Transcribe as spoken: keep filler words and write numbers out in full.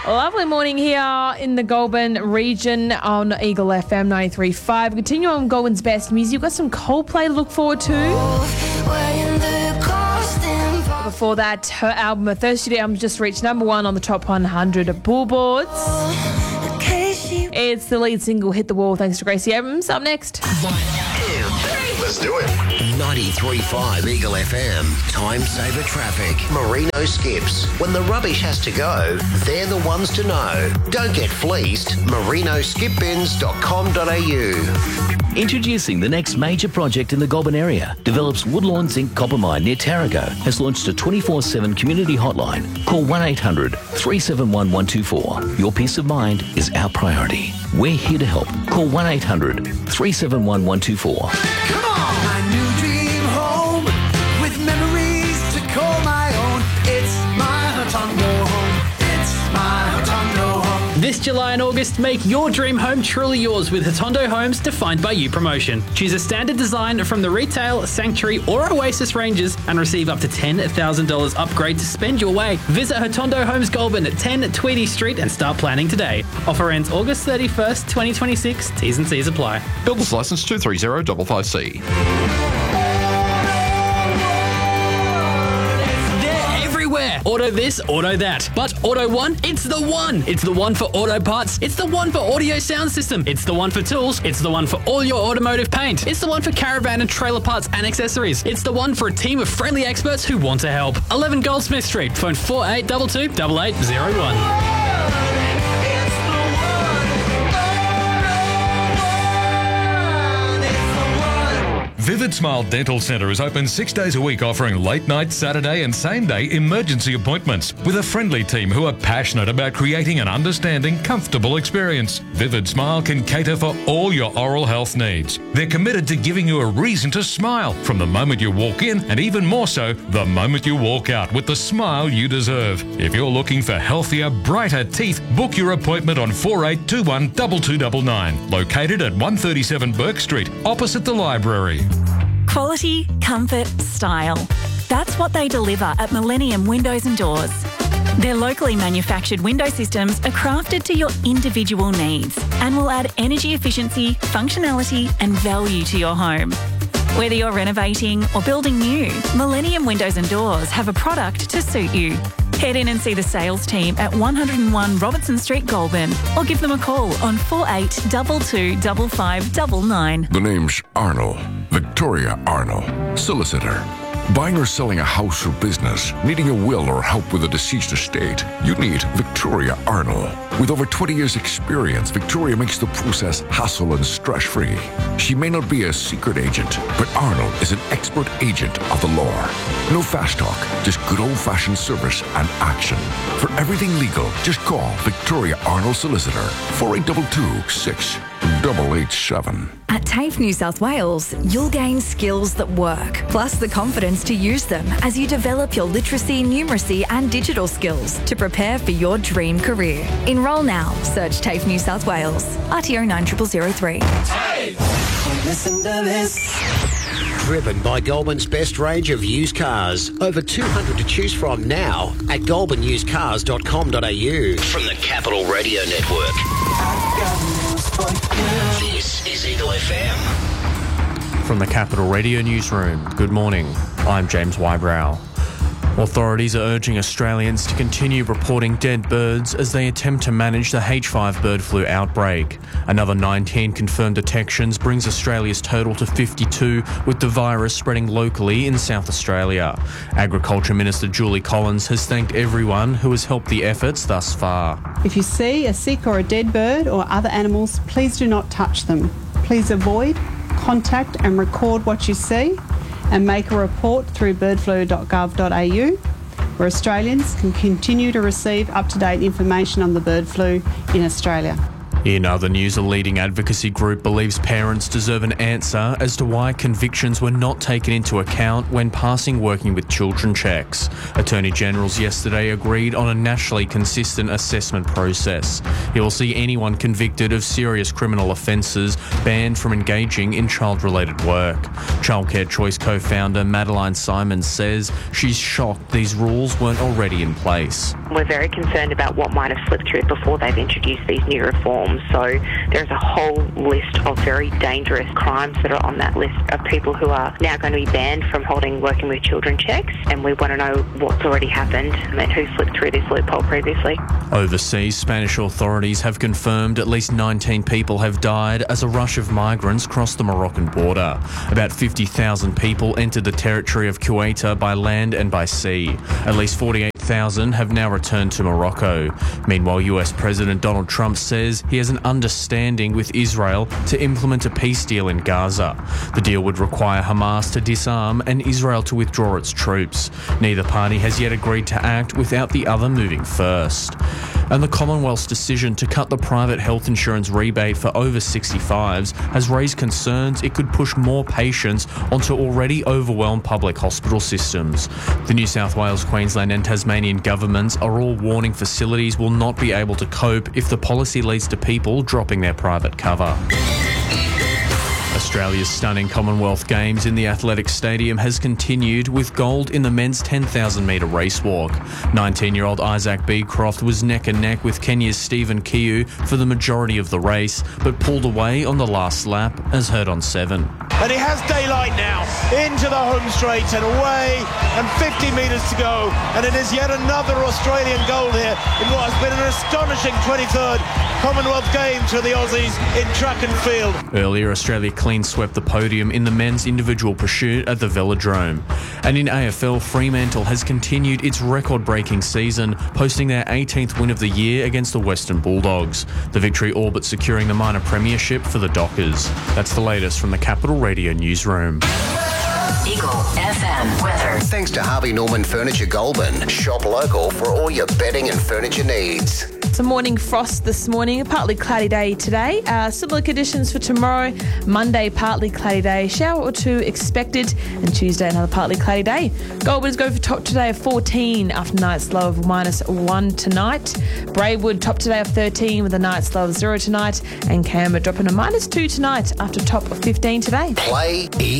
Lovely morning here in the Goulburn region on Eagle F M ninety-three point five. Continue on Goulburn's best music. You've got some Coldplay to look forward to. Before that, her album, her Thirsty album, just reached number one on the top one hundred of Billboards. It's the lead single, Hit the Wall, thanks to Gracie Abrams. Up next. Let's do it. ninety-three point five Eagle F M. Time saver traffic. Merino Skips. When the rubbish has to go, they're the ones to know. Don't get fleeced. merino skip bins dot com dot a u. Introducing the next major project in the Goulburn area. Develops Woodlawn Zinc Copper Mine near Tarago has launched a twenty-four seven community hotline. Call one eight hundred three seven one one two four. Your peace of mind is our priority. We're here to help. Call one eight hundred three seven one one two four. Come on! My new dream home with memories to call my own. It's my Hotondo home. It's my Hotondo home. This July and August, make your dream home truly yours with Hotondo Homes Defined by You promotion. Choose a standard design from the Retail, Sanctuary or Oasis ranges and receive up to ten thousand dollars upgrade to spend your way. Visit Hotondo Homes Goulburn at ten Tweedy Street and start planning today. Offer ends August thirty-first, twenty twenty-six. T's and C's apply. Builders Licence two three zero five five C. Auto this, auto that. But Auto One, it's the one. It's the one for auto parts. It's the one for audio sound system. It's the one for tools. It's the one for all your automotive paint. It's the one for caravan and trailer parts and accessories. It's the one for a team of friendly experts who want to help. eleven Goldsmith Street. Phone four eight two two, eight eight zero one. Vivid Smile Dental Centre is open six days a week, offering late night, Saturday and same day emergency appointments with a friendly team who are passionate about creating an understanding, comfortable experience. Vivid Smile can cater for all your oral health needs. They're committed to giving you a reason to smile from the moment you walk in and even more so the moment you walk out with the smile you deserve. If you're looking for healthier, brighter teeth, book your appointment on four eight two one two two nine nine, located at one thirty-seven Burke Street, opposite the library. Quality, comfort, style. That's what they deliver at Millennium Windows and Doors. Their locally manufactured window systems are crafted to your individual needs and will add energy efficiency, functionality and value to your home. Whether you're renovating or building new, Millennium Windows and Doors have a product to suit you. Head in and see the sales team at one oh one Robertson Street, Goulburn, or give them a call on four eight two two five five nine nine. The name's Arnold, Victoria Arnold, solicitor. Buying or selling a house or business, needing a will or help with a deceased estate, you need Victoria Arnold. With over twenty years experience, Victoria makes the process hassle and stress-free. She may not be a secret agent, but Arnold is an expert agent of the law. No fast talk, just good old-fashioned service and action. For everything legal, just call Victoria Arnold Solicitor, four eight two two, six eight eight seven. At TAFE New South Wales, you'll gain skills that work, plus the confidence to use them as you develop your literacy, numeracy and digital skills to prepare for your dream career. Enrol now. Search TAFE New South Wales. R T O nine zero zero zero three. TAFE! Listen to this. Driven by Goulburn's best range of used cars. Over two hundred to choose from now at goulburn used cars dot com dot a u. From the Capital Radio Network. This is Eagle F M. From the Capital Radio Newsroom, good morning. I'm James Wybrow. Authorities are urging Australians to continue reporting dead birds as they attempt to manage the H five bird flu outbreak. Another nineteen confirmed detections brings Australia's total to fifty-two, with the virus spreading locally in South Australia. Agriculture Minister Julie Collins has thanked everyone who has helped the efforts thus far. If you see a sick or a dead bird or other animals, please do not touch them. Please avoid, contact and record what you see, and make a report through bird flu dot gov dot a u, where Australians can continue to receive up-to-date information on the bird flu in Australia. In other news, a leading advocacy group believes parents deserve an answer as to why convictions were not taken into account when passing working with children checks. Attorney Generals yesterday agreed on a nationally consistent assessment process. It will see anyone convicted of serious criminal offences banned from engaging in child-related work. Childcare Choice co-founder Madeline Simons says she's shocked these rules weren't already in place. We're very concerned about what might have slipped through before they've introduced these new reforms. So there's a whole list of very dangerous crimes that are on that list of people who are now going to be banned from holding working with children checks, and we want to know what's already happened and who slipped through this loophole previously. Overseas, Spanish authorities have confirmed at least nineteen people have died as a rush of migrants crossed the Moroccan border. About fifty thousand people entered the territory of Ceuta by land and by sea. At least forty-eight thousand have now returned to Morocco. Meanwhile, U S President Donald Trump says he has an understanding with Israel to implement a peace deal in Gaza. The deal would require Hamas to disarm and Israel to withdraw its troops. Neither party has yet agreed to act without the other moving first. And the Commonwealth's decision to cut the private health insurance rebate for over sixty-fives has raised concerns it could push more patients onto already overwhelmed public hospital systems. The New South Wales, Queensland and Tasmanian governments are all warning facilities will not be able to cope if the policy leads to people dropping their private cover. Australia's stunning Commonwealth Games in the Athletics Stadium has continued with gold in the men's ten thousand metre race walk. nineteen-year-old Isaac Beecroft was neck and neck with Kenya's Stephen Kiu for the majority of the race, but pulled away on the last lap as heard on seven. And he has daylight now into the home straight and away, and fifty metres to go, and it is yet another Australian gold here in what has been an astonishing twenty-third Commonwealth Games for the Aussies in track and field. Earlier, Australia clean swept the podium in the men's individual pursuit at the Velodrome. And in A F L, Fremantle has continued its record-breaking season, posting their eighteenth win of the year against the Western Bulldogs. The victory all but securing the minor premiership for the Dockers. That's the latest from the Capital Radio newsroom. Eagle F M weather. Thanks to Harvey Norman Furniture Goulburn. Shop local for all your bedding and furniture needs. Some morning frost this morning, a partly cloudy day today. Uh, similar conditions for tomorrow. Monday, partly cloudy day, shower or two expected. And Tuesday, another partly cloudy day. Goulburn's go for top today of fourteen after night's low of minus one tonight. Braidwood top today of thirteen with a night's low of zero tonight. And Canberra dropping a minus two tonight after top of fifteen today. Play